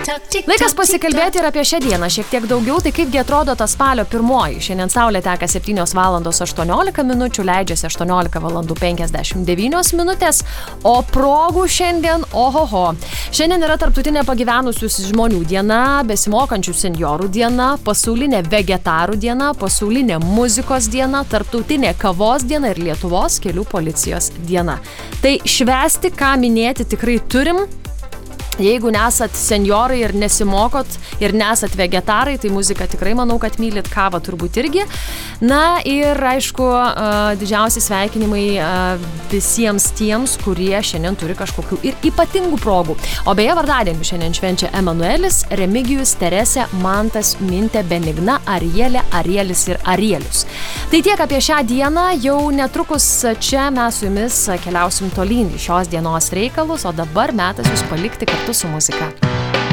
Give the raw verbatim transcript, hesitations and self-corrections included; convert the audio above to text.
Laikas pasikalbėti ir apie šią dieną šiek tiek daugiau, tai kaipgi atrodo ta spalio pirmoji. Šiandien saulė teka septynios valandos aštuoniolika minučių, leidžiasi aštuoniolika valandų penkiasdešimt devynios minutės, o progų šiandien, ohoho. Šiandien yra tarptautinė pagyvenusių žmonių diena, besimokančių senjorų diena, pasaulinė vegetarų diena, pasaulinė muzikos diena, tarptautinė kavos diena ir Lietuvos kelių policijos diena. Tai švęsti, ką minėti tikrai turim. Jeigu nesat senjorai ir nesimokot ir nesat vegetarai, tai muziką tikrai manau, kad mylit, kavą turbūt irgi. Na ir aišku, didžiausi sveikinimai visiems tiems, kurie šiandien turi kažkokių ir ypatingų progų. O beje, vardadienį šiandien švenčia Emanuelis, Remigijus, Teresė, Mantas, Mintė, Benigna, Arielė, Arielis ir Arielius. Tai tiek apie šią dieną, jau netrukus čia mes su jumis keliausim tolyn į šios dienos reikalus, o dabar metas jūs palikti kartu su muzika.